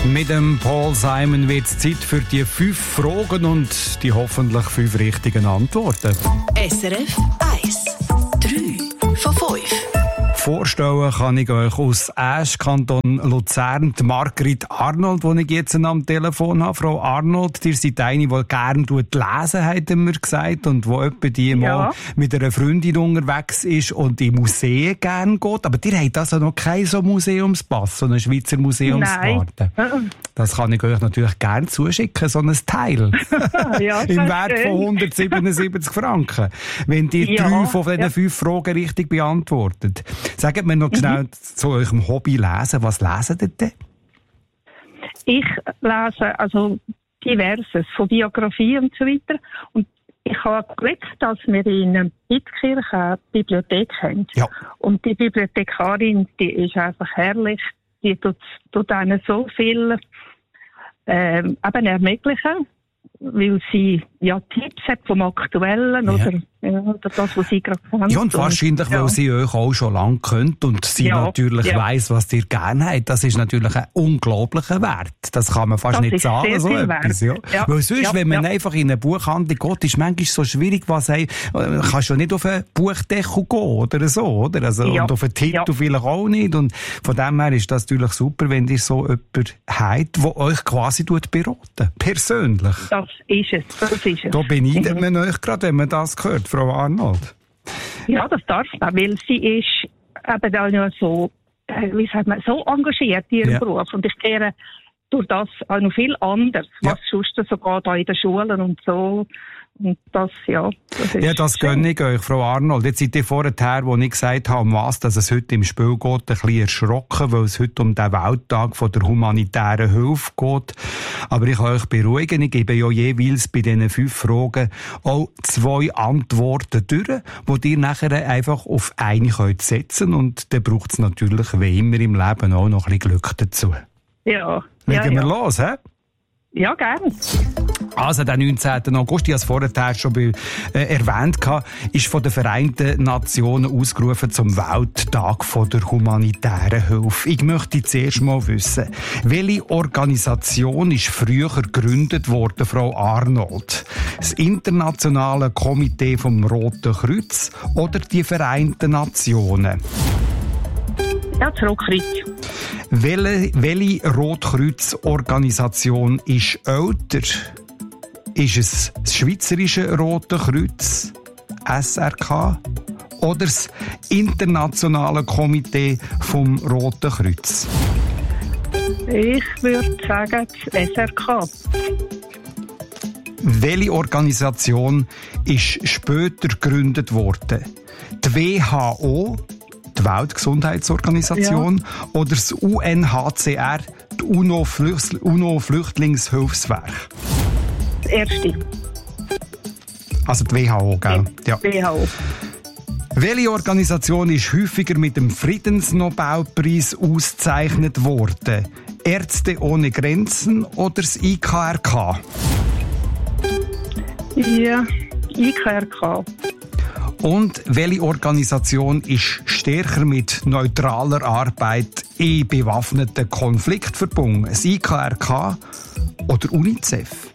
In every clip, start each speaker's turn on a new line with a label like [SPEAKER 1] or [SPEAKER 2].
[SPEAKER 1] Mit dem Paul Simon wird es Zeit für die 5 Fragen und die hoffentlich 5 richtigen Antworten.
[SPEAKER 2] SRF 1. 3 von 5.
[SPEAKER 1] Vorstellen kann ich euch aus Asch, Kanton Luzern, die Margrit Arnold, die ich jetzt am Telefon habe. Frau Arnold, ihr seid eine, die gerne lesen, hat mir gesagt, und die etwa die mal mit einer Freundin unterwegs ist und in Museen gerne geht. Aber ihr habt also noch kein so Museumspass, so eine Schweizer Museumskarte.
[SPEAKER 3] Nein.
[SPEAKER 1] Das kann ich euch natürlich gerne zuschicken, so ein Teil.
[SPEAKER 3] Ja,
[SPEAKER 1] im Wert von 177 Franken. Wenn ihr 3 von diesen 5 Fragen richtig beantwortet. Sagt mir noch schnell zu eurem Hobby lesen. Was lesen ihr denn?
[SPEAKER 3] Ich lese also diverses, von Biografie und so weiter. Und ich habe Glück, dass wir in Ittkirch eine Bibliothek haben. Ja. Und die Bibliothekarin, die ist einfach herrlich. Die tut einem so viel eben ermöglichen, weil sie Tipps hat vom Aktuellen oder das, was sie gerade kennt.
[SPEAKER 1] Ja, und wahrscheinlich, weil sie euch auch schon lange kennt und sie natürlich weiss, was ihr gerne habt. Das ist natürlich ein unglaublicher Wert. Das kann man fast nicht sagen, so etwas. Ja. Weil sonst, wenn man einfach in eine Buchhandlung geht, ist manchmal so schwierig, kannst du nicht auf einen Buchdeckel gehen oder so, oder? Also, und auf einen Titel vielleicht auch nicht. Und von dem her ist das natürlich super, wenn ihr so jemanden habt, der euch quasi beraten. Persönlich.
[SPEAKER 3] Das ist es.
[SPEAKER 1] Da beneidet man euch gerade, wenn man das hört, Frau Arnold.
[SPEAKER 3] Ja, das darf man, weil sie ist eben auch noch so, so engagiert in ihrem Beruf. Und ich kehre durch das auch noch viel anders, was sonst so geht in den Schulen und so. Und das, das ist
[SPEAKER 1] das gönne ich euch, Frau Arnold. Jetzt seid ihr vorher, wo ich gesagt habe, um was dass es heute im Spiel geht, ein bisschen erschrocken, weil es heute um den Welttag von der humanitären Hilfe geht. Aber ich kann euch beruhigen, ich gebe ja jeweils bei diesen 5 Fragen auch 2 Antworten durch, die ihr nachher einfach auf eine setzen könnt. Und dann braucht es natürlich, wie immer im Leben, auch noch ein bisschen Glück dazu.
[SPEAKER 3] Ja.
[SPEAKER 1] Legen wir los, hä?
[SPEAKER 3] Ja, gerne.
[SPEAKER 1] Also, der 19. August, ich habe es vorher schon erwähnt, ist von den Vereinten Nationen ausgerufen zum Welttag von der humanitären Hilfe. Ich möchte zuerst mal wissen, welche Organisation ist früher gegründet worden, Frau Arnold? Das Internationale Komitee vom Roten Kreuz oder die Vereinten Nationen?
[SPEAKER 3] Ja, das Rotkreuz.
[SPEAKER 1] Welche Rotkreuz-Organisation ist älter? Ist es das Schweizerische Rote Kreuz, SRK, oder das Internationale Komitee vom Roten Kreuz?
[SPEAKER 3] Ich würde sagen, das SRK.
[SPEAKER 1] Welche Organisation ist später gegründet worden? Die WHO, die Weltgesundheitsorganisation, oder das UNHCR, die UNO-Flüchtlingshilfswerk?
[SPEAKER 3] Das erste.
[SPEAKER 1] Also die WHO, gell?
[SPEAKER 3] Ja. WHO.
[SPEAKER 1] Welche Organisation ist häufiger mit dem Friedensnobelpreis ausgezeichnet worden? Ärzte ohne Grenzen oder das IKRK?
[SPEAKER 3] Ja, IKRK.
[SPEAKER 1] Und welche Organisation ist stärker mit neutraler Arbeit in bewaffneten Konflikt verbunden? Das IKRK oder UNICEF?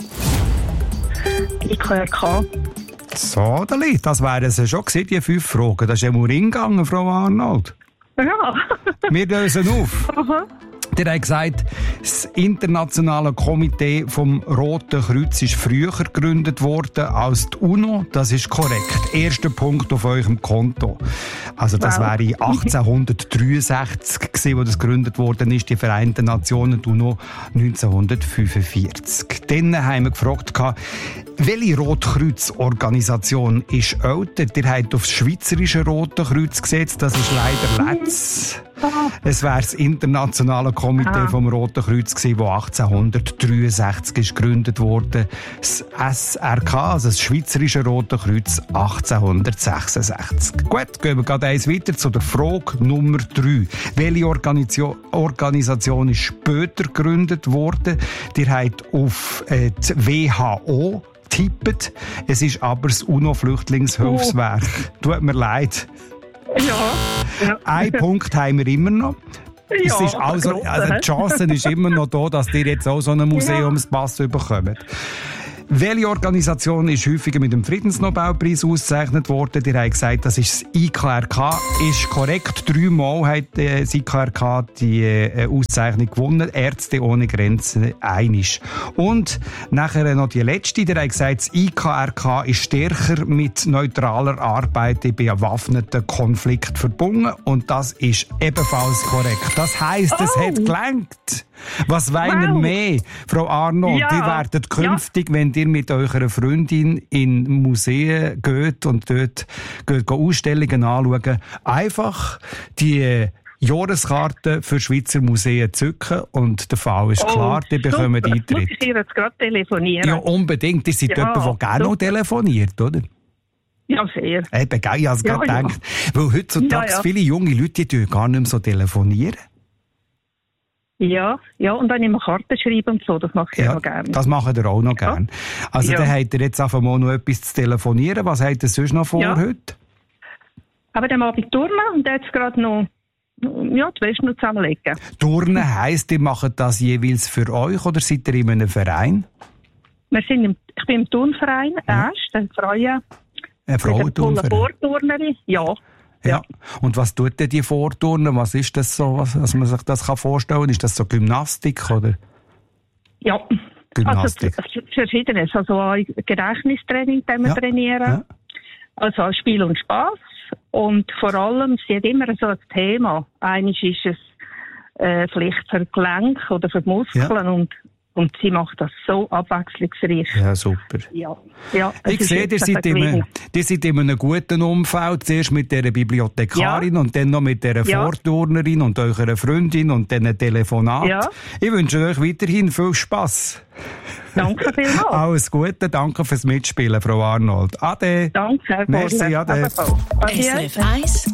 [SPEAKER 3] IKRK.
[SPEAKER 1] So, das wären es schon gewesen, die 5 Fragen. Das ist ja mal reingegangen, Frau Arnold.
[SPEAKER 3] Ja.
[SPEAKER 1] Wir lösen auf. Der hat gesagt, das Internationale Komitee vom Roten Kreuz ist früher gegründet worden als die UNO. Das ist korrekt. Erster Punkt auf eurem Konto. Also das wäre 1863 gewesen, wo das gegründet worden ist, die Vereinten Nationen, die UNO 1945. Dann haben wir gefragt, welche Rotkreuz-Organisation ist älter? Ihr habt auf das Schweizerische Rote Kreuz gesetzt, das ist leider letztes. Es wäre das Internationale Komitee vom Roten Kreuz gewesen, das 1863 ist gegründet wurde. Das SRK, also das Schweizerische Rote Kreuz, 1866. Gut, gehen wir gerade eins weiter zu der Frage Nummer 3. Welche Organisation ist später gegründet worden? Ihr habt auf die WHO tippt. Es ist aber das UNO-Flüchtlingshilfswerk. Tut mir leid.
[SPEAKER 3] Ja.
[SPEAKER 1] Ein Punkt haben wir immer noch. Es ist also die Chance ist immer noch da, dass ihr jetzt auch so einen Museumspass bekommt. Welche Organisation ist häufiger mit dem Friedensnobelpreis ausgezeichnet worden? Ihr habt gesagt, das ist das IKRK. Ist korrekt. 3-mal hat das IKRK die Auszeichnung gewonnen. Ärzte ohne Grenzen einisch. Und nachher noch die letzte. Ihr habt gesagt, das IKRK ist stärker mit neutraler Arbeit in bewaffneten Konflikten verbunden. Und das ist ebenfalls korrekt. Das heisst, es hat gelangt. Was wollen wir mehr, Frau Arnold? Ja. Die werden künftig, wenn ihr mit eurer Freundin in Museen geht und dort geht Ausstellungen anschauen, einfach die Jahreskarte für Schweizer Museen zücken und der Fall ist klar, die bekommen Eintritt.
[SPEAKER 3] Muss ich ihr jetzt gerade telefonieren?
[SPEAKER 1] Ja, unbedingt. Ihr seid jemand, der gerne noch telefoniert, oder?
[SPEAKER 3] Ja, sehr.
[SPEAKER 1] Eben, ich habe es gerade gedacht. Weil heutzutage viele junge Leute die gar nicht mehr so telefonieren.
[SPEAKER 3] Ja, und dann immer Karten schreiben und so, das mache ich auch gerne.
[SPEAKER 1] Das machen ihr auch noch gerne. Also dann habt ihr jetzt einfach mal noch etwas zu telefonieren. Was habt ihr sonst noch vor heute? Aber
[SPEAKER 3] dann Abend turnen und jetzt gerade noch die Wäsche noch zusammenlegen.
[SPEAKER 1] Turnen heisst, ihr macht das jeweils für euch oder seid ihr in einem Verein?
[SPEAKER 3] Ich bin im Turnverein, der Freie.
[SPEAKER 1] Eine Frauenturnverein?
[SPEAKER 3] Vorturnerin,
[SPEAKER 1] Ja. Und was tut denn die Vorturnen? Was ist das so, was man sich das vorstellen kann? Ist das so Gymnastik, oder?
[SPEAKER 3] Ja. Gymnastik. Also Verschiedenes. Also Gedächtnistraining, das wir trainieren. Ja. Also Spiel und Spass. Und vor allem, sie hat immer so ein Thema. Eines ist es vielleicht für Gelenk oder für Muskeln und sie macht das so abwechslungsreich.
[SPEAKER 1] Ja, super.
[SPEAKER 3] Ja,
[SPEAKER 1] ich sehe, ihr seid in einem guten Umfeld. Zuerst mit dieser Bibliothekarin und dann noch mit dieser Vorturnerin und eurer Freundin und dann ein Telefonat. Ja. Ich wünsche euch weiterhin viel Spass.
[SPEAKER 3] Danke vielmals.
[SPEAKER 1] Alles Gute, danke fürs Mitspielen, Frau Arnold. Ade.
[SPEAKER 3] Danke, Herr
[SPEAKER 1] Merci, ade.
[SPEAKER 2] SRF 1